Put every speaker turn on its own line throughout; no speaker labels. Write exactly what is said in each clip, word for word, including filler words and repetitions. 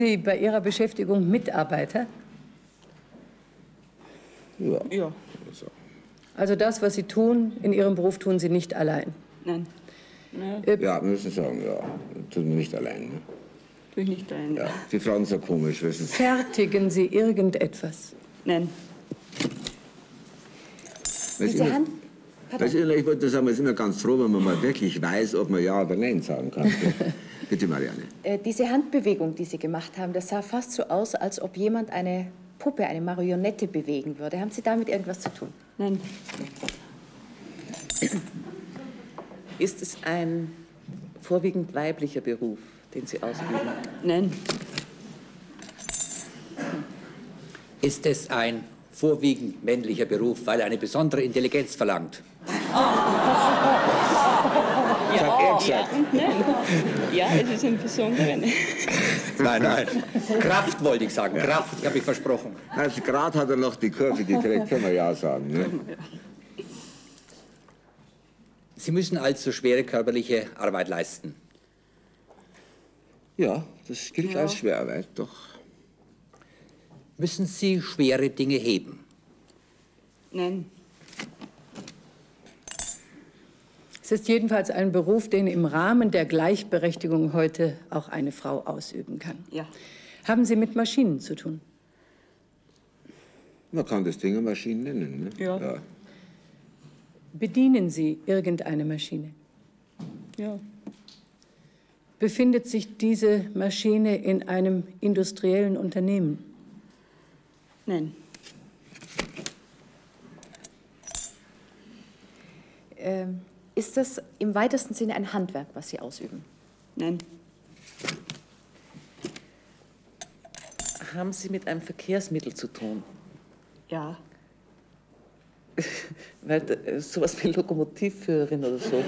Sie bei Ihrer Beschäftigung Mitarbeiter?
Ja.
Ja.
Also das, was Sie tun, in Ihrem Beruf, tun Sie nicht allein?
Nein. Nein.
Äh,
Ja, müssen Sie sagen, ja. Tun wir nicht allein. Ne?
Tue ich nicht allein.
Ja. Die Frauen sind komisch, wissen Sie.
Fertigen Sie irgendetwas?
Nein.
Diese Hand? Weißt du, ich wollte sagen, man ist immer ganz froh, wenn man mal wirklich weiß, ob man Ja oder Nein sagen kann. Bitte, Marianne.
Äh, diese Handbewegung, die Sie gemacht haben, das sah fast so aus, als ob jemand eine Puppe, eine Marionette bewegen würde. Haben Sie damit irgendwas zu tun?
Nein.
Ist es ein vorwiegend weiblicher Beruf, den Sie ausüben?
Nein.
Ist es ein vorwiegend männlicher Beruf, weil er eine besondere Intelligenz verlangt?
Ja, ja und nein. Ja, es ist ein besonderer.
Nein, nein. Kraft wollte ich sagen. Kraft, ich habe mich versprochen.
Also gerade hat er noch die Kurve gekriegt, können wir Ja sagen. Ne?
Sie müssen also schwere körperliche Arbeit leisten.
Ja, das gilt
Ja.
als Schwerarbeit, doch.
Müssen Sie schwere Dinge heben?
Nein.
Es ist jedenfalls ein Beruf, den im Rahmen der Gleichberechtigung heute auch eine Frau ausüben kann.
Ja.
Haben Sie mit Maschinen zu tun?
Man kann das Ding eine Maschine nennen. Ne?
Ja.
Ja.
Bedienen Sie irgendeine Maschine?
Ja.
Befindet sich diese Maschine in einem industriellen Unternehmen?
Nein.
Ähm, ist das im weitesten Sinne ein Handwerk, was Sie ausüben?
Nein.
Haben Sie mit einem Verkehrsmittel zu tun?
Ja.
Weil, äh, sowas wie Lokomotivführerin oder so.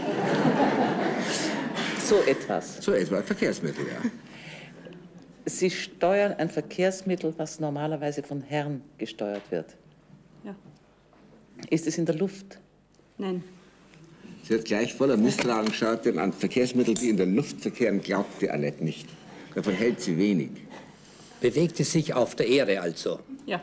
So etwas.
So etwa Verkehrsmittel, ja.
Sie steuern ein Verkehrsmittel, was normalerweise von Herren gesteuert wird.
Ja.
Ist es in der Luft?
Nein.
Sie hat gleich voller Misstrauen geschaut, denn an Verkehrsmittel, die in der Luft verkehren, glaubt die Annette nicht. Davon hält sie wenig.
Bewegt es sich auf der Erde also?
Ja.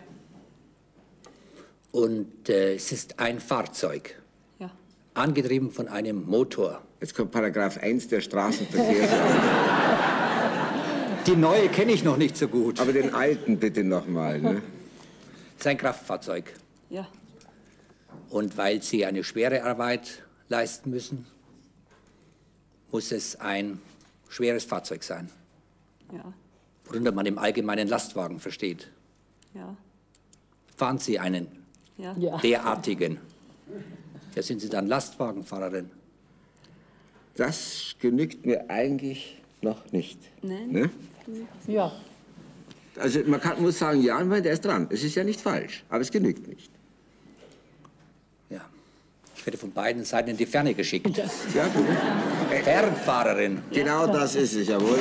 Und äh, es ist ein Fahrzeug,
Ja.
angetrieben von einem Motor.
Jetzt kommt Paragraph eins der Straßenverkehrsordnung.
Die neue kenne ich noch nicht so gut.
Aber den alten bitte nochmal. Ne?
Es ist ein Kraftfahrzeug.
Ja.
Und weil Sie eine schwere Arbeit leisten müssen, muss es ein schweres Fahrzeug sein,
Ja.
worunter man im Allgemeinen Lastwagen versteht.
Ja.
Fahren Sie einen
Ja.
Ja.
derartigen? Ja, sind Sie dann Lastwagenfahrerin?
Das genügt mir eigentlich noch nicht.
Nein.
Ne?
Ja.
Also man kann, muss sagen, ja, nein, der ist dran. Es ist ja nicht falsch, aber es genügt nicht.
Ja. Ich werde von beiden Seiten in die Ferne geschickt.
Ja, gut.
Fernfahrerin.
Genau das ist es, jawohl.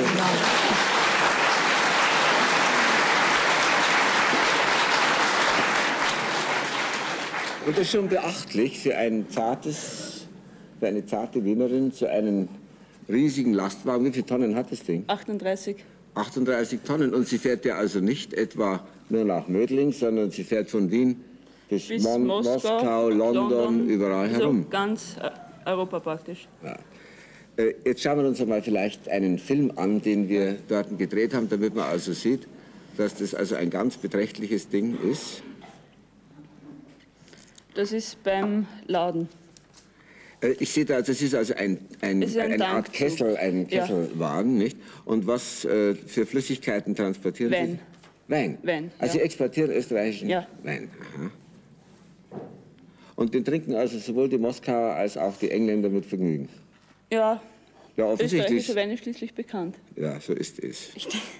Und das ist schon beachtlich für ein zartes, für eine zarte Wienerin, zu einem riesigen Lastwagen. Wie viele Tonnen hat das Ding?
achtunddreißig.
achtunddreißig Tonnen. Und sie fährt ja also nicht etwa nur nach Mödling, sondern sie fährt von Wien bis,
Bis
Mon
Moskau,
Moskau, London,
London,
überall
also
herum.
ganz äh, Europa praktisch.
Ja. Äh, Jetzt schauen wir uns einmal vielleicht einen Film an, den wir dort gedreht haben, damit man also sieht, dass das also ein ganz beträchtliches Ding ist.
Das ist beim Laden.
Äh, Ich sehe da, das ist also ein, ein,
Es ist ein
eine Art
Dampfzug.
Kessel, ein
Ja.
Kesselwagen, nicht? Und was äh, für Flüssigkeiten transportieren
Wein.
Sie? Wein.
Wein,
Also
ja.
Sie exportieren österreichischen
Ja.
Wein. Aha. Und den trinken also sowohl die Moskauer als auch die Engländer mit Vergnügen.
Ja.
Ja, offensichtlich.
Österreichischer Wein ist schließlich bekannt.
Ja, so ist es.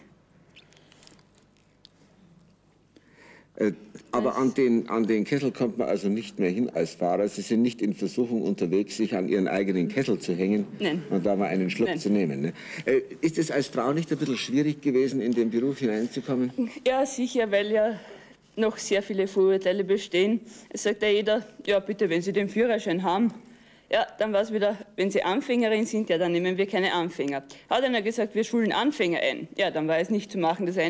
Äh, aber an den, an den Kessel kommt man also nicht mehr hin als Fahrer. Sie sind nicht in Versuchung unterwegs, sich an Ihren eigenen Kessel zu hängen
Nein.
und da mal einen Schluck
Nein.
zu nehmen. Ne? Äh, ist es als Frau nicht ein bisschen schwierig gewesen, in den Beruf hineinzukommen?
Ja, sicher, weil ja noch sehr viele Vorurteile bestehen. Es sagt ja jeder, ja bitte, wenn Sie den Führerschein haben, Ja, dann war es wieder, wenn Sie Anfängerin sind, ja, dann nehmen wir keine Anfänger. Hat einer gesagt, wir schulen Anfänger ein. Ja, dann war es nicht zu machen, das